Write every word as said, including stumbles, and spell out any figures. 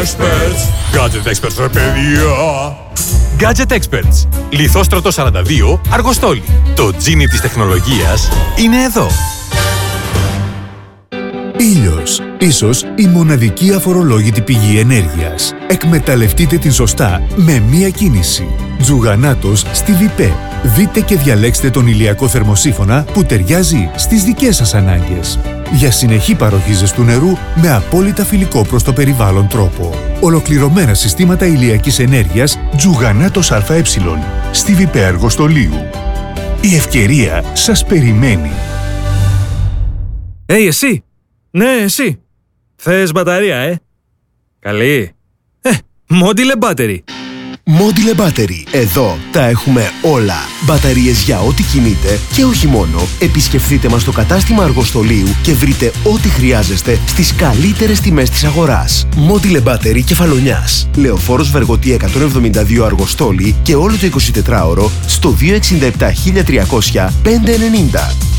Experts. Gadget Experts, ρε παιδιά. Gadget Experts. Λιθόστρωτο σαράντα δύο, Αργοστόλη. Το τζίνι της τεχνολογίας είναι εδώ. Ήλιος. Ίσως η μοναδική αφορολόγητη πηγή ενέργειας. Εκμεταλλευτείτε την σωστά με μία κίνηση. Τζουγανάτος στη ΒΙΠΕ. Δείτε και διαλέξτε τον ηλιακό θερμοσύφωνα που ταιριάζει στις δικές σας ανάγκες. Για συνεχή παροχή ζεστού νερού με απόλυτα φιλικό προς το περιβάλλον τρόπο. Ολοκληρωμένα συστήματα ηλιακής ενέργειας Τζουγανάτος ΑΕ. Στη ΒΙΠΕ Αργοστολίου. Η ευκαιρία σας περιμένει. Ε, hey, εσύ! Ναι, εσύ! Θες μπαταρία, ε? Καλή! Ε, Modile Battery! Modile Battery. Εδώ τα έχουμε όλα. Μπαταρίες για ό,τι κινείτε και όχι μόνο. Επισκεφθείτε μας στο κατάστημα Αργοστολίου και βρείτε ό,τι χρειάζεστε στις καλύτερες τιμές της αγοράς. Modile Battery Κεφαλονιάς. Λεωφόρος Βεργοτή εκατόν εβδομήντα δύο Αργοστόλη και όλο το εικοσιτετράωρο στο δύο έξι επτά χίλια τριακόσια πεντακόσια ενενήντα.